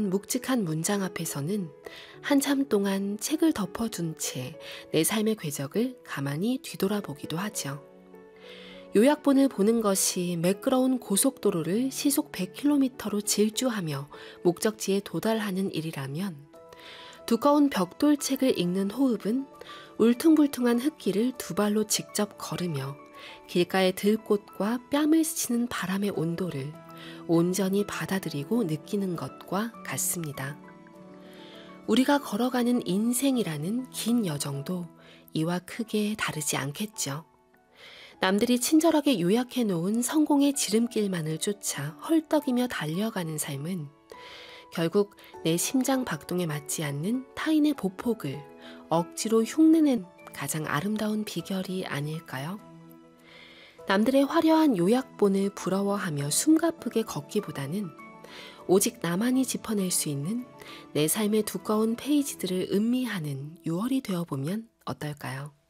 이런 묵직한 문장 앞에서는 한참 동안 책을 덮어둔 채 내 삶의 궤적을 가만히 뒤돌아보기도 하죠. 요약본을 보는 것이 매끄러운 고속도로를 시속 100km로 질주하며 목적지에 도달하는 일이라면 두꺼운 벽돌책을 읽는 호흡은 울퉁불퉁한 흙길을 두 발로 직접 걸으며 길가의 들꽃과 뺨을 스치는 바람의 온도를 온전히 받아들이고 느끼는 것과 같습니다. 우리가 걸어가는 인생이라는 긴 여정도 이와 크게 다르지 않겠죠. 남들이 친절하게 요약해 놓은 성공의 지름길만을 쫓아 헐떡이며 달려가는 삶은 결국 내 심장 박동에 맞지 않는 타인의 보폭을 억지로 흉내낸 가장 아름다운 비결이 아닐까요? 남들의 화려한 요약본을 부러워하며 숨가쁘게 걷기보다는 오직 나만이 짚어낼 수 있는 내 삶의 두꺼운 페이지들을 음미하는 6월이 되어보면 어떨까요?